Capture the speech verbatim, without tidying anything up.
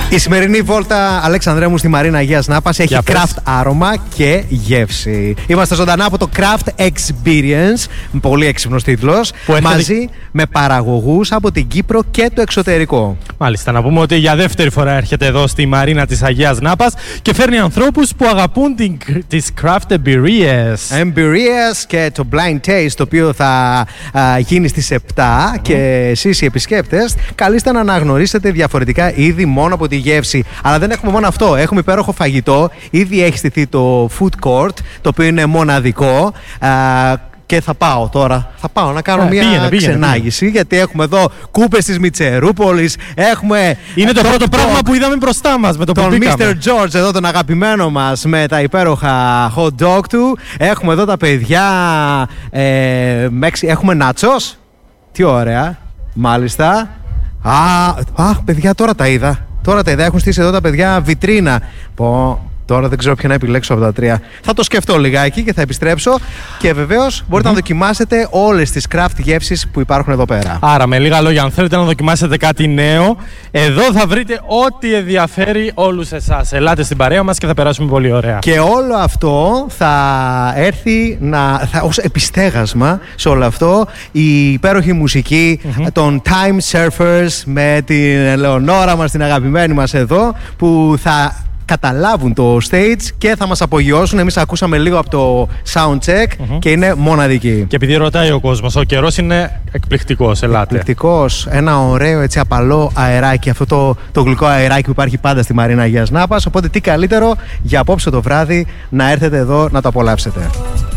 Η σημερινή βόλτα, Αλέξανδρέ μου, στη Μαρίνα Αγίας Νάπας έχει craft άρωμα και γεύση. Είμαστε ζωντανά από το Craft Experience, πολύ έξυπνος τίτλος, μαζί με παραγωγούς από την Κύπρο και το εξωτερικό. Μάλιστα, να πούμε ότι για δεύτερη φορά έρχεται εδώ στη Μαρίνα της Αγίας Νάπας και φέρνει ανθρώπους που αγαπούν την, τις craft εμπειρίες. Εμπειρίες και το blind taste, το οποίο θα α, γίνει στις επτά mm. και εσείς οι επισκέπτες καλείστε να αναγνωρίσετε διαφορετικά είδη μόνο από τη γεύση. Αλλά δεν έχουμε μόνο αυτό, έχουμε υπέροχο φαγητό. Ήδη έχει στηθεί το food court, το οποίο είναι μοναδικό. Α, Και θα πάω τώρα, θα πάω να κάνω yeah, μια πήγαινε, πήγαινε, ξενάγηση πήγαινε. Γιατί έχουμε εδώ κούπες της Μητσερούπολης. Έχουμε είναι το πρώτο πράγμα που είδαμε μπροστά μας με το τον μίστερ George εδώ, τον αγαπημένο μας, με τα υπέροχα hot dog του. Έχουμε εδώ τα παιδιά ε, έχουμε νάτσος. Τι ωραία, μάλιστα. Α, α, παιδιά, τώρα τα είδα. Τώρα τα είδα, έχουν στήσει εδώ τα παιδιά βιτρίνα. Πω. Τώρα δεν ξέρω ποιο να επιλέξω από τα τρία. Θα το σκεφτώ λιγάκι και θα επιστρέψω. Και βεβαίως μπορείτε mm-hmm. να δοκιμάσετε όλες τις craft γεύσεις που υπάρχουν εδώ πέρα. Άρα, με λίγα λόγια, αν θέλετε να δοκιμάσετε κάτι νέο, εδώ θα βρείτε ό,τι ενδιαφέρει όλους εσάς. Ελάτε στην παρέα μας και θα περάσουμε πολύ ωραία. Και όλο αυτό θα έρθει να, θα, ως επιστέγασμα σε όλο αυτό η υπέροχη μουσική mm-hmm. των Time Surfers με την Ελεονόρα μας, την αγαπημένη μας εδώ, που θα καταλάβουν το stage και θα μας απογειώσουν. Εμείς ακούσαμε λίγο από το sound check mm-hmm. και είναι μοναδική. Και επειδή ρωτάει ο κόσμος, ο καιρός είναι εκπληκτικός, ελάτε. Εκπληκτικός, ένα ωραίο έτσι απαλό αεράκι, αυτό το, το γλυκό αεράκι που υπάρχει πάντα στη Μαρίνα Αγίας Νάπας. Οπότε τι καλύτερο για απόψε το βράδυ να έρθετε εδώ να το απολαύσετε.